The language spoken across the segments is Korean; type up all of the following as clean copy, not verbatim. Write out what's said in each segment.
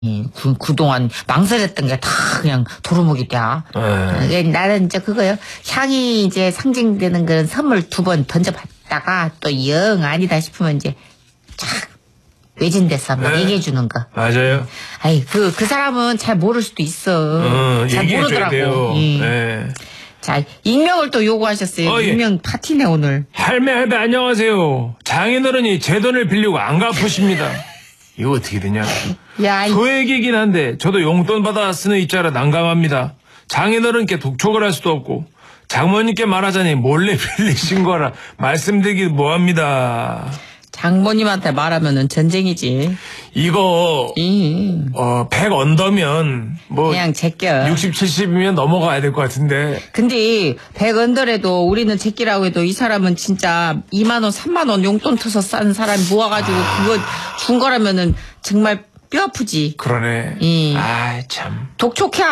그동안 망설였던 게 다 그냥 도루묵이 돼야. 나는 이제 그거요. 향이 이제 상징되는 그런 선물 2번 던져봤다가 또 영 아니다 싶으면 이제 착 외진데서 막 얘기해주는 거. 맞아요. 아이, 그 사람은 잘 모를 수도 있어. 잘 모르더라고. 자, 익명을 또 요구하셨어요. 익명 파티네, 오늘. 할매, 안녕하세요. 장인어른이 제 돈을 빌리고 안 갚으십니다. 이거 어떻게 되냐? 야, 소액이긴 한데 저도 용돈 받아 쓰는 입자라 난감합니다. 장인어른께 독촉을 할 수도 없고 장모님께 말하자니 몰래 빌리신 거라 말씀드리기 뭐합니다. 장모님한테 말하면은 전쟁이지. 이거 100 언더면 뭐 그냥 제껴. 60, 70이면 넘어가야 될 것 같은데. 근데 100 언더라도 우리는 제끼라고 해도 이 사람은 진짜 2만 원, 3만 원 용돈 터서 싼 사람이 모아가지고 그거 준 거라면은 정말 뼈 아프지. 그러네. 아, 참. 독촉해.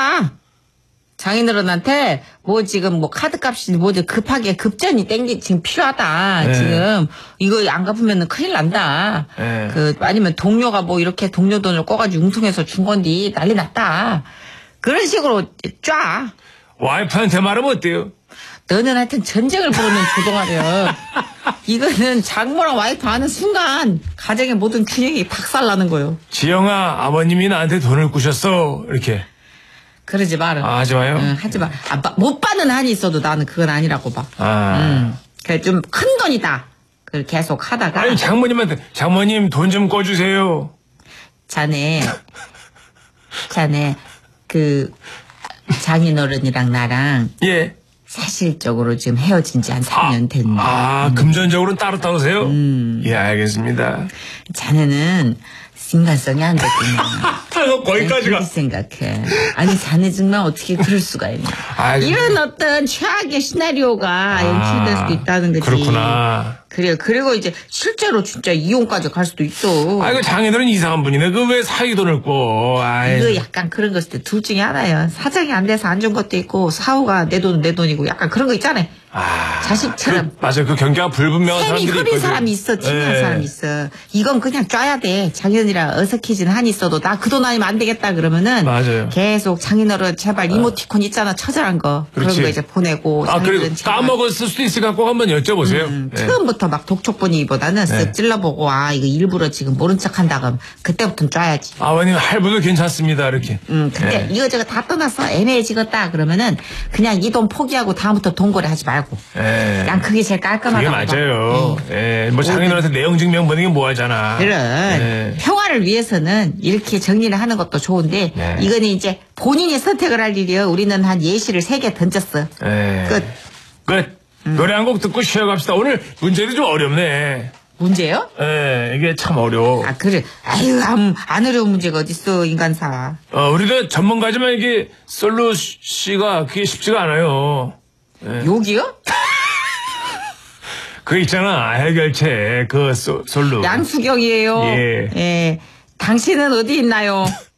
장인어른한테 뭐 지금 뭐 카드값이 뭐지 급하게 급전이 지금 필요하다. 네. 지금 이거 안 갚으면 큰일 난다. 네. 아니면 동료가 뭐 이렇게 동료 돈을 꺼가지고 융통해서 준 건데 난리 났다. 그런 식으로 쫙. 와이프한테 말하면 어때요? 너는 하여튼 전쟁을 부르면 조동하려. 이거는 장모랑 와이프 하는 순간 가정의 모든 균형이 박살나는 거예요. 지영아, 아버님이 나한테 돈을 꾸셨어. 이렇게. 그러지 마라. 하지 마요? 응, 하지 마. 못 받는 한이 있어도 나는 그건 아니라고 봐. 그래, 좀 큰 돈이다. 그걸 계속 하다가. 아니, 장모님한테, 장모님 돈 좀 꺼주세요. 자네, 장인어른이랑 나랑. 예. 사실적으로 지금 헤어진 지 한 3년 됐네. 금전적으로는 따로세요? 예, 알겠습니다. 자네는 인간성이 안 됐구나. 거기까지가. 그렇게 생각해. 아니, 자네 정말 어떻게 그럴 수가 있나. 이런 어떤 최악의 시나리오가 연출될 수도 있다는 거지. 그렇구나. 그래요. 그리고 이제 실제로 진짜 이혼까지 갈 수도 있어. 아이고, 장인어른 이상한 분이네. 그 왜 사위 돈을 꿔. 이거 약간 그런 거 있을 때 둘 중에 하나예요. 사정이 안 돼서 안 준 것도 있고, 사후가 내 돈은 내 돈이고, 약간 그런 거 있잖아요. 자식처럼. 맞아, 그 경계가 불분명한 사람들이 셈이 흐린 사람이 있어, 진한 사람이 있어. 이건 그냥 쪄야 돼. 장인어른이랑 어색해진 한이 있어도 나 그 돈 아니면 안 되겠다 그러면은. 맞아요. 계속 장인어른 제발 이모티콘 있잖아, 처절한 거. 그렇지. 그런 거 이제 보내고. 그리고 까먹었을 수도 있으니까 꼭 한번 여쭤보세요. 처음부터 막 독촉 분위기보다는 쓱 찔러보고, 이거 일부러 지금 모른 척 한다 그러면 그때부터는 쪄야지. 아버님 할부도 괜찮습니다, 이렇게. 근데 이거저거 다 떠나서 애매해지겠다 그러면은 그냥 이 돈 포기하고 다음부터 돈거래 하지 말고. 난 그게 제일 깔끔하다고 봐. 그게 맞아요. 뭐 장인어른한테 내용 증명 보는 게 뭐하잖아. 그래. 평화를 위해서는 이렇게 정리를 하는 것도 좋은데 이거는 이제 본인이 선택을 할 일이요. 우리는 한 예시를 3개 던졌어. 끝. 노래 한 곡 듣고 쉬어갑시다. 오늘 문제도 좀 어렵네. 문제요? 이게 참 어려워. 그래. 아유, 안 어려운 문제가 어딨어, 인간사. 우리도 전문가지만 이게 솔로 씨가 그게 쉽지가 않아요. 욕이요? 그 있잖아, 해결책, 솔로. 양수경이에요. 예. 당신은 어디 있나요?